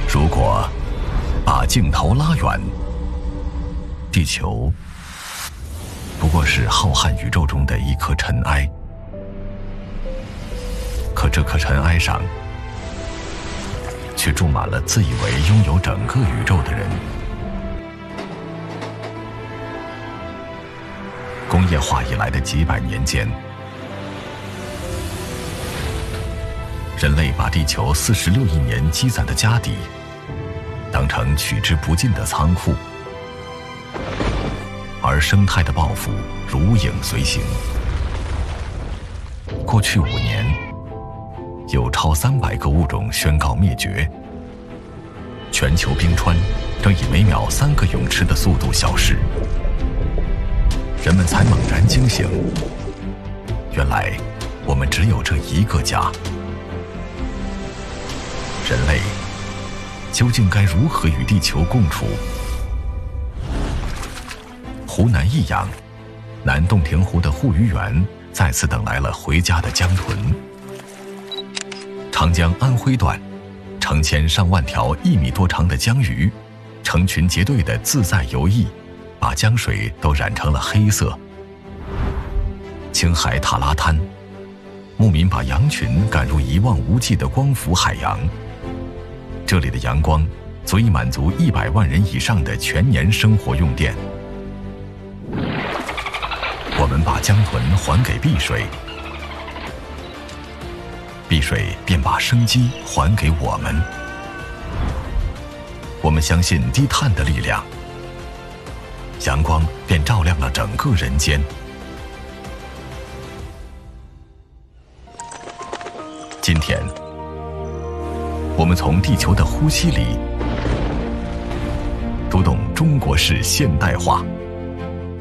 如果把镜头拉远，地球不过是浩瀚宇宙中的一颗尘埃。可这颗尘埃上，却住满了自以为拥有整个宇宙的人。工业化以来的几百年间，人类把地球46亿年积攒的家底当成取之不尽的仓库，而生态的报复如影随形。过去5年，有超300个物种宣告灭绝，全球冰川正以每秒3个泳池的速度消失。人们才猛然惊醒，原来我们只有这一个家。人类究竟该如何与地球共处？湖南益阳南洞庭湖的护鱼员再次等来了回家的江豚。长江安徽段，成千上万条1米多长的江鱼，成群结队的自在游弋，把江水都染成了黑色。青海塔拉滩，牧民把羊群赶入一望无际的光伏海洋。这里的阳光足以满足100万人以上的全年生活用电。我们把江豚还给碧水，碧水便把生机还给我们。我们相信低碳的力量，阳光便照亮了整个人间。今天，我们从地球的呼吸里读懂中国式现代化。